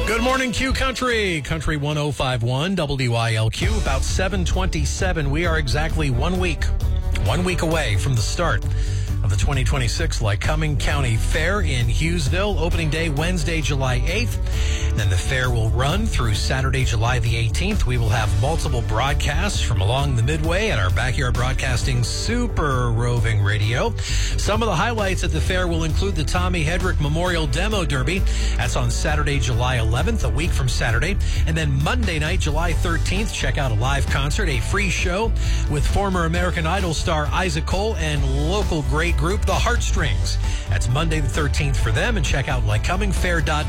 Good morning, Q Country. Country 1051, WYLQ, about 7:27. We are exactly 1 week away from the start of the 2026 Lycoming County Fair in Hughesville. Opening day, Wednesday, July 8th. Then the fair will run through Saturday, July the 18th. We will have multiple broadcasts from along the Midway at our Backyard Broadcasting Super Roving Radio. Some of the highlights at the fair will include the Tommy Hedrick Memorial Demo Derby. That's on Saturday, July 11th, a week from Saturday. And then Monday night, July 13th, check out a live concert, a free show with former American Idol star Isaac Cole and local great group, The Heartstrings. That's Monday the 13th for them. And check out lycomingfair.net.